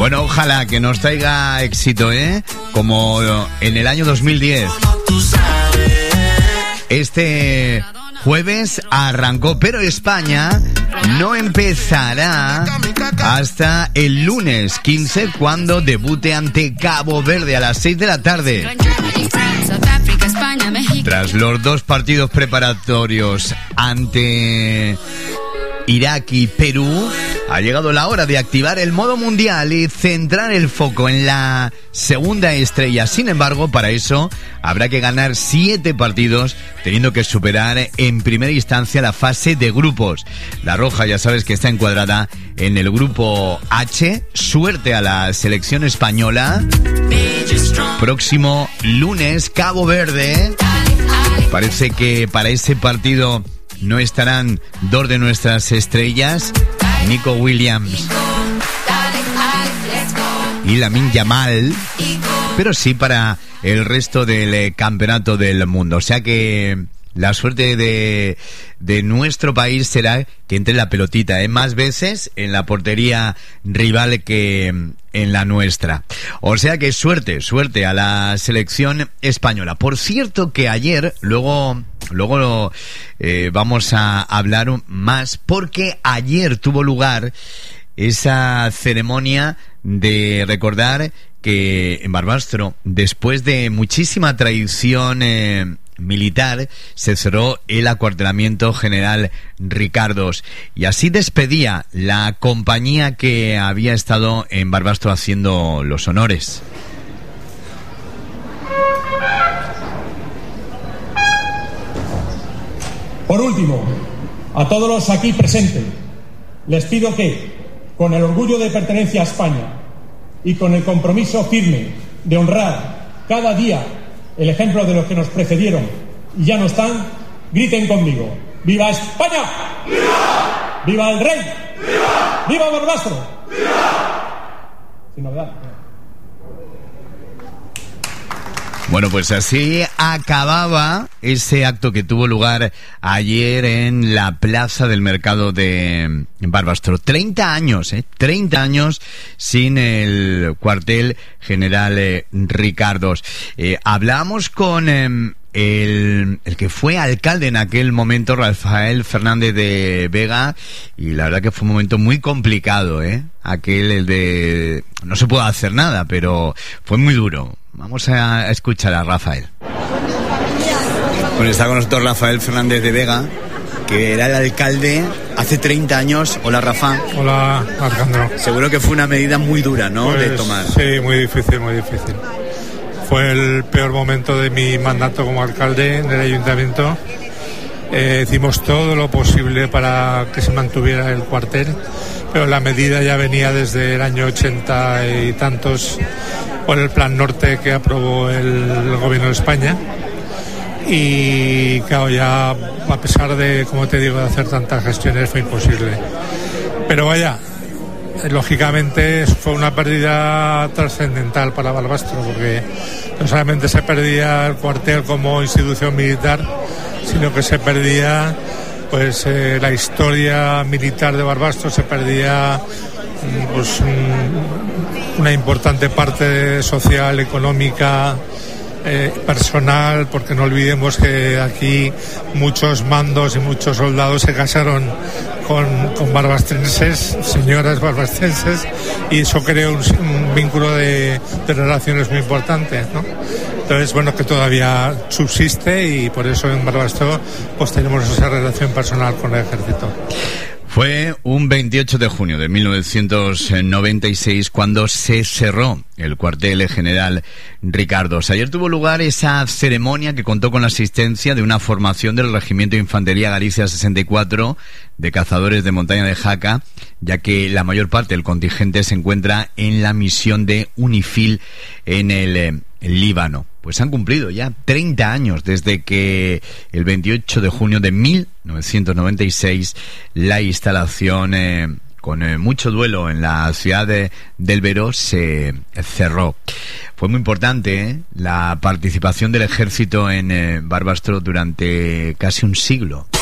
Bueno, ojalá que nos traiga éxito, como en el año 2010. Este jueves arrancó, pero España no empezará hasta el lunes 15, cuando debute ante Cabo Verde a las 6 de la tarde. Tras los dos partidos preparatorios ante Irak y Perú, ha llegado la hora de activar el modo mundial y centrar el foco en la segunda estrella. Sin embargo, para eso habrá que ganar 7 partidos, teniendo que superar en primera instancia la fase de grupos. La roja, ya sabes que está encuadrada en el grupo H. Suerte a la selección española. Próximo lunes, Cabo Verde. Parece que para ese partido no estarán dos de nuestras estrellas, Nico Williams y Lamine Yamal, pero sí para el resto del campeonato del mundo. O sea que la suerte de nuestro país será que entre la pelotita, más veces en la portería rival que en la nuestra. O sea que suerte a la selección española. Por cierto que ayer, luego vamos a hablar más, porque ayer tuvo lugar esa ceremonia de recordar que en Barbastro, después de muchísima tradición militar, se cerró el acuartelamiento General Ricardos, y así despedía la compañía que había estado en Barbastro haciendo los honores. Por último, a todos los aquí presentes, les pido que, con el orgullo de pertenencia a España y con el compromiso firme de honrar cada día el ejemplo de los que nos precedieron y ya no están, griten conmigo: ¡Viva España! ¡Viva! ¡Viva el Rey! ¡Viva! ¡Viva Barbastro! ¡Viva! Sin novedad. Bueno, pues así acababa ese acto que tuvo lugar ayer en la plaza del mercado de Barbastro. 30 años, 30 años sin el cuartel General Ricardos. Hablábamos con el que fue alcalde en aquel momento, Rafael Fernández de Vega, y la verdad que fue un momento muy complicado, aquel, el de no se puede hacer nada, pero fue muy duro. Vamos a escuchar a Rafael. Bueno, está con nosotros Rafael Fernández de Vega, que era el alcalde hace 30 años. Hola, Rafa. Hola, Alejandro. Seguro que fue una medida muy dura, ¿no?, pues, de tomar. Sí, muy difícil, muy difícil. Fue el peor momento de mi mandato como alcalde en el ayuntamiento. Hicimos todo lo posible para que se mantuviera el cuartel, pero la medida ya venía desde el año 80 y tantos por el Plan Norte que aprobó el Gobierno de España. Y claro, ya a pesar de, como te digo, de hacer tantas gestiones, fue imposible. Pero vaya, lógicamente fue una pérdida trascendental para Barbastro, porque no solamente se perdía el cuartel como institución militar, sino que se perdía pues la historia militar de Barbastro, se perdía pues una importante parte social, económica, personal, porque no olvidemos que aquí muchos mandos y muchos soldados se casaron con barbastrenses, señoras barbastrenses, y eso creó un vínculo de relaciones muy importantes, ¿no? Entonces, bueno, que todavía subsiste, y por eso en Barbastro pues tenemos esa relación personal con el ejército. Fue un 28 de junio de 1996 cuando se cerró el cuartel General Ricardos. Ayer tuvo lugar esa ceremonia que contó con la asistencia de una formación del Regimiento de Infantería Galicia 64 de Cazadores de Montaña de Jaca, ya que la mayor parte del contingente se encuentra en la misión de UNIFIL en el Líbano. Pues han cumplido ya 30 años desde que el 28 de junio de 1996 la instalación con mucho duelo en la ciudad del Veró se cerró. Fue muy importante la participación del ejército en Barbastro durante casi un siglo.